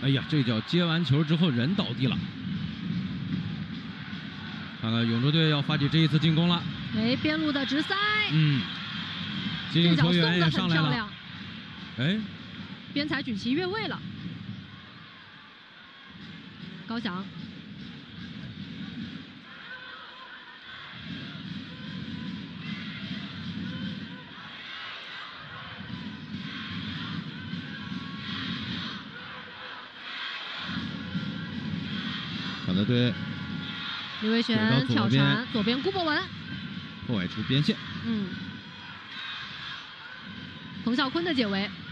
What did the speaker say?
哎呀，这脚接完球之后人倒地了。看看永州队要发起这一次进攻了。 哎，边路的直塞。 接应球员也上来了。 哎， 边裁举旗越位了。高翔。 港德队， 李伟璇挑传，左边顾博文， 后外出边线。 彭孝坤的解围。